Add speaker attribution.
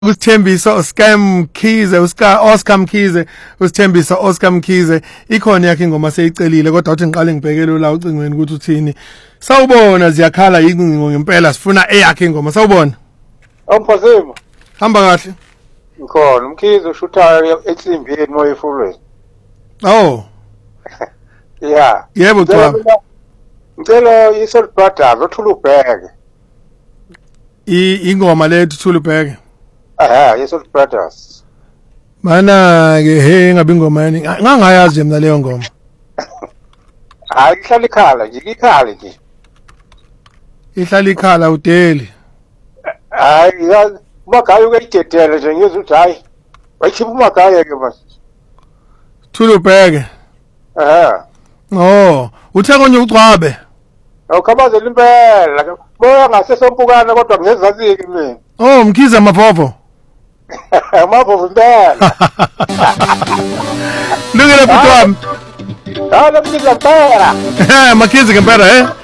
Speaker 1: usithembisa Oscar Mkhize usithembisa Oscar Mkhize ikhona yakhe ingoma seyicelile kodwa uthi ngiqale ngibhekele la ucingweni ukuthi uthini sawubona ziyakhala yincingo ngempela sifuna eyakhe ingoma sawubona
Speaker 2: Awuphazima
Speaker 1: hamba kahle
Speaker 2: ngikhona Mkhize ushuthayo etsimbini moya efulweni
Speaker 1: oh
Speaker 2: yeah
Speaker 1: yebo cha
Speaker 2: ngicela iSoul Brothers othula ubheke
Speaker 1: ingoma lethu thula ubheke
Speaker 2: Soul Brothers.
Speaker 1: Mana ke ngabe ingoma yani ngangayazi mina leyo ngoma.
Speaker 2: Hayi ihlala ikhala nje ikhala nje.
Speaker 1: Ihlala ikhala udeli.
Speaker 2: Hayi yazi uMagayi ukuyidedela nje ngizwe ukuthi hayi wayikhipha uMagayi ke basi.
Speaker 1: Thula ubheke. Oh, uthe konje ucwabe.
Speaker 2: Awukhabazela impela. Boya ngasesompukana kodwa ngezazike mina.
Speaker 1: Oh, Mkhize Maphovo.
Speaker 2: Maphovo impela.
Speaker 1: Lungile butwami.
Speaker 2: Hayi Mkhize impela.
Speaker 1: Mkhize ngempela